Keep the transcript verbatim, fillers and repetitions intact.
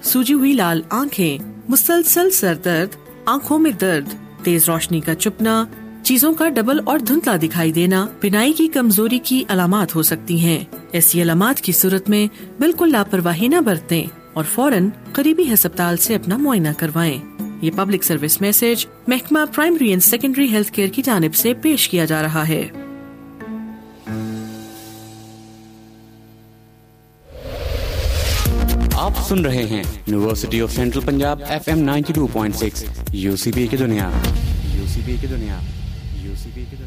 सूजी हुई लाल आंखें, मुसलसल सर दर्द, आंखों में दर्द, तेज रोशनी का चुपना, चीजों का डबल और धुंधला दिखाई देना बिनाई की कमजोरी की अलामत हो सकती हैं। ऐसी अलामत की सूरत में बिल्कुल लापरवाही न बरतें और फौरन करीबी अस्पताल से अपना मुआयना करवाएं। ये पब्लिक सर्विस मैसेज महकमा primary and secondary health care की जानिब से पेश किया जा रहा है। आप सुन रहे हैं university of central Punjab F M ninety two point six UCB की दुनिया यूसीबी की दुनिया यूसीबी की दुनिया